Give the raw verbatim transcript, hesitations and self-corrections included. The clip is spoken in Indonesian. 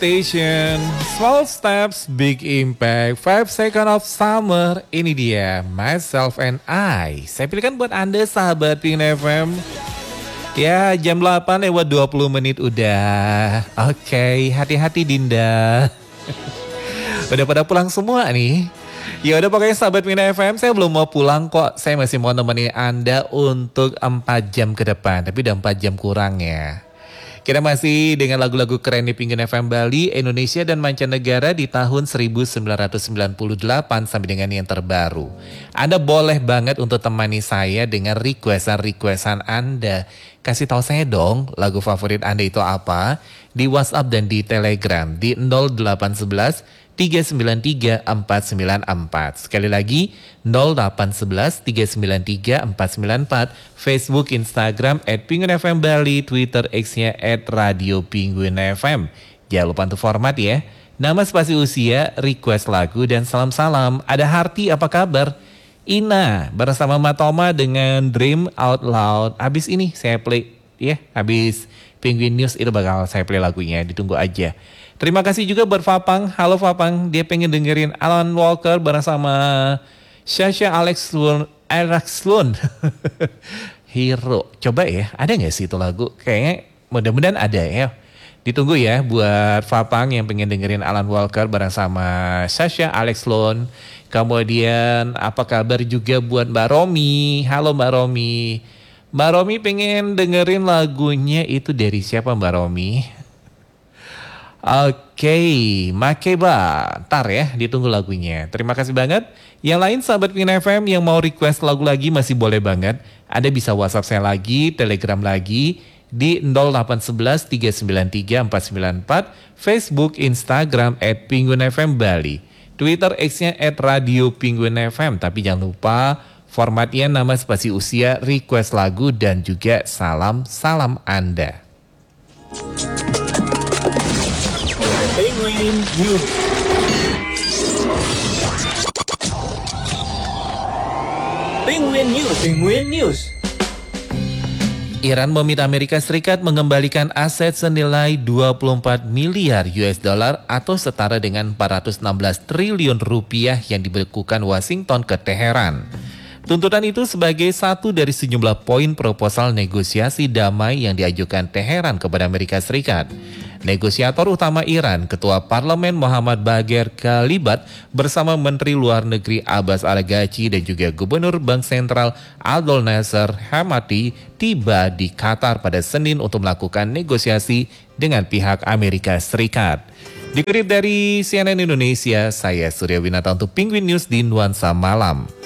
Station, Small Steps, Big Impact, five Seconds of Summer. Ini dia, Myself and I. Saya pilihkan buat Anda sahabat Pingin F M. Ya, jam delapan lewat dua puluh menit udah. Oke, okay, hati-hati Dinda. Udah pada pulang semua nih. Ya udah pokoknya sahabat Pingin F M, saya belum mau pulang kok. Saya masih mau nemenin Anda untuk empat jam ke depan. Tapi udah empat jam kurang ya. Kita masih dengan lagu-lagu keren di Pingin F M Bali, Indonesia dan mancanegara di tahun seribu sembilan ratus sembilan puluh delapan sampai dengan yang terbaru. Anda boleh banget untuk temani saya dengan requestan-requestan Anda. Kasih tahu saya dong lagu favorit Anda itu apa di WhatsApp dan di Telegram di nol delapan satu satu tiga sembilan tiga empat sembilan empat. Sekali lagi nol delapan satu satu tiga sembilan tiga empat sembilan empat. Facebook, Instagram at Penguin F M Bali, Twitter X-nya at Radio Penguin F M. Jangan lupa untuk format ya. Nama, spasi usia, request lagu dan salam-salam. Ada Harti, apa kabar? Ina bersama Matoma dengan Dream Out Loud. Habis ini saya play ya, habis Penguin News itu bakal saya play lagunya, ditunggu aja. Terima kasih juga buat Fapang. Halo Fapang, dia pengen dengerin Alan Walker bersama Sasha Alex Lund. Alex Lund. Hero. Coba ya, ada gak sih itu lagu? Kayaknya mudah-mudahan ada ya. Ditunggu ya buat Fapang yang pengen dengerin Alan Walker bersama Sasha Alex Lund. Kemudian apa kabar juga buat Mbak Romi. Halo Mbak Romi. Mbak Romi pengen dengerin lagunya itu dari siapa Mbak Romi? Oke, okay, Makeba, ntar ya, ditunggu lagunya. Terima kasih banget. Yang lain sahabat Pingin F M yang mau request lagu lagi masih boleh banget. Anda bisa WhatsApp saya lagi, Telegram lagi di nol delapan satu satu tiga sembilan tiga empat sembilan empat, Facebook, Instagram at Penguin F M Bali, Twitter X-nya at Radio Penguin F M. Tapi jangan lupa formatnya nama, spasi usia, request lagu dan juga salam-salam Anda. Penguin News. Penguin News. Penguin News. Iran meminta Amerika Serikat mengembalikan aset senilai dua puluh empat miliar U S dollar atau setara dengan empat ratus enam belas triliun rupiah yang dibekukan Washington ke Teheran. Tuntutan itu sebagai satu dari sejumlah poin proposal negosiasi damai yang diajukan Teheran kepada Amerika Serikat. Negosiator utama Iran, Ketua Parlemen Muhammad Bagher Kalibat bersama Menteri Luar Negeri Abbas Araghchi dan juga Gubernur Bank Sentral Abdul Nasser Hamati tiba di Qatar pada Senin untuk melakukan negosiasi dengan pihak Amerika Serikat. Dikutip dari C N N Indonesia, saya Surya Winata untuk Penguin News di Nuansa Malam.